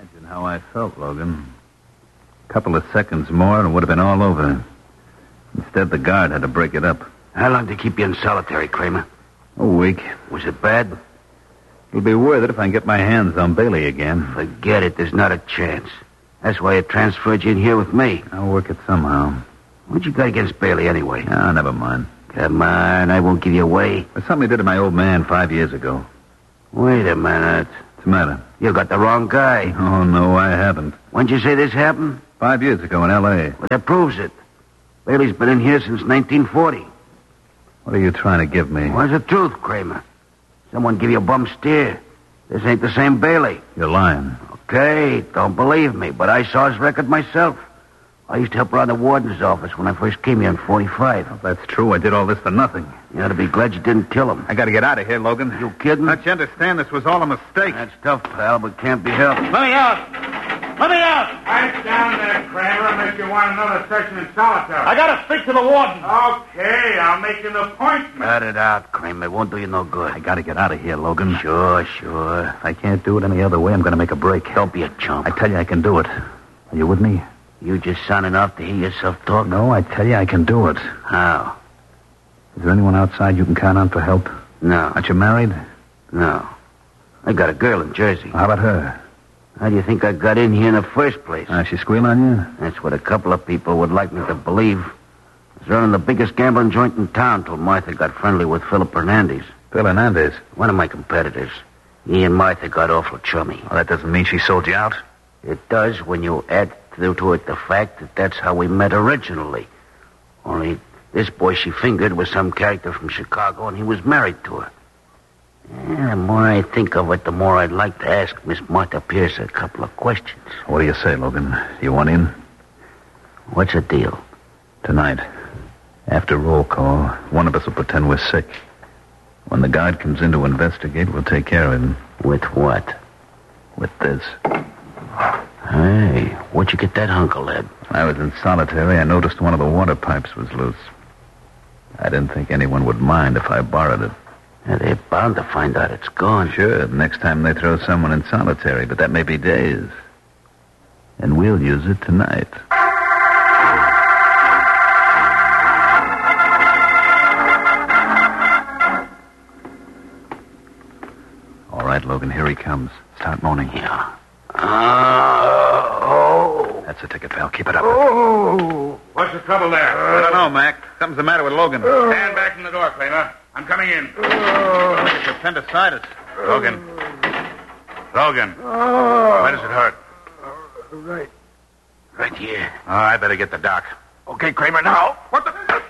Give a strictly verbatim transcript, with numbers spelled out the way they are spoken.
Imagine how I felt, Logan. A couple of seconds more and it would have been all over. Instead, the guard had to break it up. How long did they keep you in solitary, Kramer? A week. Was it bad? It'll be worth it if I can get my hands on Bailey again. Forget it. There's not a chance. That's why I transferred you in here with me. I'll work it somehow. What you got against Bailey, anyway? Ah, never mind. Come on, I won't give you away. There's something he did to my old man five years ago. Wait a minute. What's the matter? You got the wrong guy. Oh, no, I haven't. When'd you say this happened? Five years ago in L A Well, that proves it. Bailey's been in here since nineteen forty. What are you trying to give me? What's the truth, Kramer? Someone give you a bum steer. This ain't the same Bailey. You're lying. Okay, don't believe me, but I saw his record myself. I used to help around the warden's office when I first came here in forty-five. If that's true, I did all this for nothing. You ought to be glad you didn't kill him. I gotta get out of here, Logan. You kidding? Don't you understand this was all a mistake? That's tough, pal, but can't be helped. Let me out! Let me out! Pipe down there, Kramer, unless you want another session in solitary. I gotta speak to the warden. Okay, I'll make an appointment. Cut it out, Kramer. It won't do you no good. I gotta get out of here, Logan. Sure, sure. If I can't do it any other way, I'm gonna make a break. Don't be a chump. I tell you I can do it. Are you with me? You just sounding off to hear yourself talk? No, I tell you I can do it. How? Is there anyone outside you can count on for help? No. Aren't you married? No. I got a girl in Jersey. How about her? How do you think I got in here in the first place? Uh, she squeal on you? That's what a couple of people would like me to believe. I was running the biggest gambling joint in town till Martha got friendly with Philip Hernandez. Phil Hernandez? One of my competitors. He and Martha got awful chummy. Well, that doesn't mean she sold you out. It does when you add to it the fact that that's how we met originally. Only this boy she fingered was some character from Chicago, and he was married to her. And the more I think of it, the more I'd like to ask Miss Martha Pierce a couple of questions. What do you say, Logan? You want in? What's the deal? Tonight, after roll call, one of us will pretend we're sick. When the guard comes in to investigate, we'll take care of him. With what? With this. Hey, where'd you get that hunk of lead? When I was in solitary, I noticed one of the water pipes was loose. I didn't think anyone would mind if I borrowed it. Yeah, they're bound to find out it's gone. Sure, the next time they throw someone in solitary, but that may be days. And we'll use it tonight. All right, Logan, here he comes. Start moaning. Yeah. Uh, oh. That's the ticket, pal. Keep it up. Oh. What's the trouble there? I don't know, Mac. Something's the matter with Logan. Stand back from the door, Kramer. I'm coming in. I think it's appendicitis. Logan. Logan. Where does it hurt? Right. Right here. Oh, I better get the doc. Okay, Kramer, now. What the...